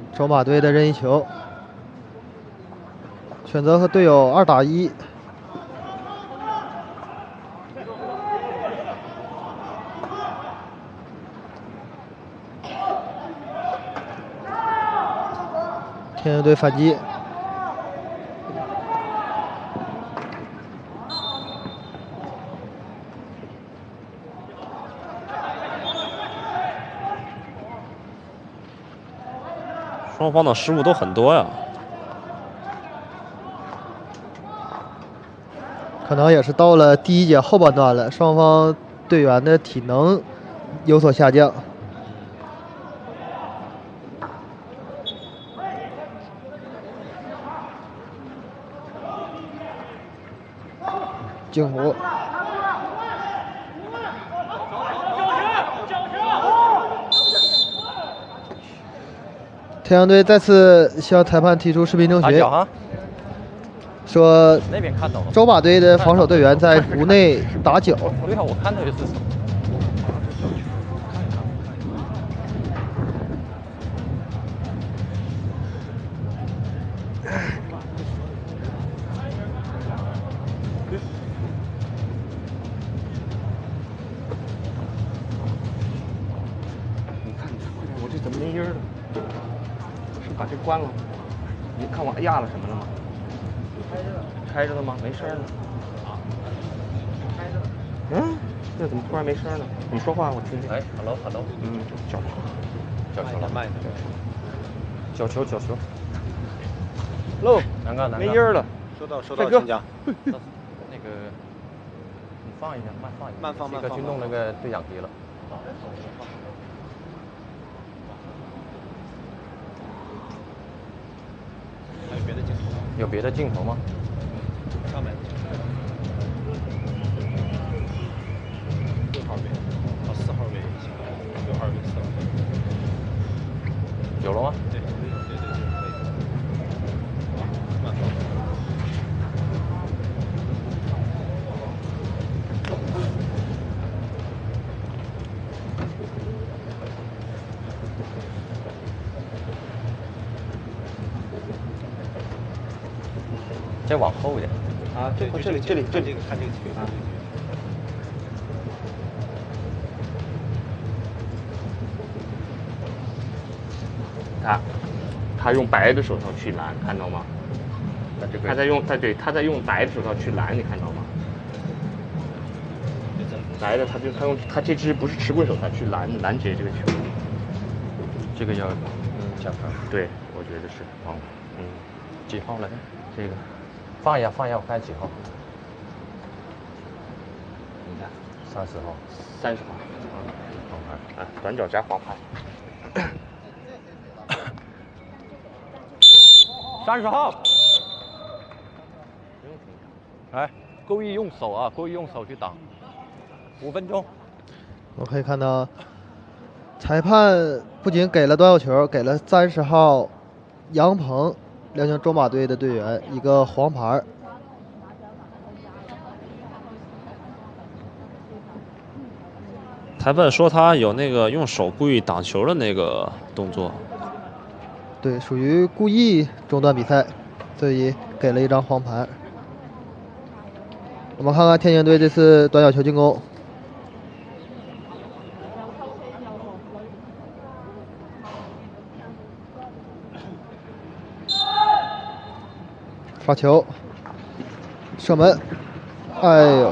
中马队的任意球，选择和队友2打1。天津队反击。 双方的失误都很多呀， 可能也是到了第1节后半段了，双方队员的体能有所下降。镜湖。 太阳队再次向裁判提出视频征询，说那边看到了， 周马队的防守队员在弧内打脚。 对啊，我看到就是。 你看，快点，我这怎么没音儿了？ 把这关了，你看我压了什么了吗？开着了吗？没声呢。开着。嗯，这怎么突然没声呢？你说话我听听。 哎 ，hello。 嗯，角球了， 慢一点。角球。 喽， 南哥， 没音儿了。 收到，请讲。 那个，你放一下，慢放一下。 慢放。 这个去弄那个对讲机了。 有别的镜头吗？ 上面6号位，哦，4号位行，6号位、4号位。 有了吗？ 对，可以。慢放。 再往后一点。 啊，这里，看这个机会啊。 他用白的手套去拦，看到吗？他在用白的手套去拦，你看到吗？白的他这只不是持棍手，他去拦截这个球。 这个要加分。 对，我觉得是。哦， 几号来？这个。 放一下，我看几号？ 你看 ，30号。 30号。 黄牌。 啊，短脚加黄牌。 30号。来，故意用手去挡。5分钟。 我可以看到，裁判不仅给了短角球，给了30号杨鹏。 辽宁中马队的队员一个黄牌。 裁判说他有那个用手故意挡球的那个动作。 对，属于故意中断比赛，所以给了一张黄牌。我们看看天津队这次短角球进攻。 发球，射门，哎呦！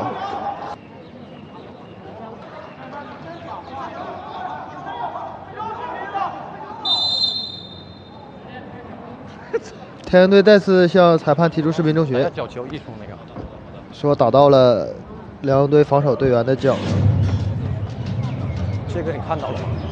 天津队再次向裁判提出视频征询， 角球一冲那个， 说打到了辽宁队防守队员的脚上。 这个你看到了吗？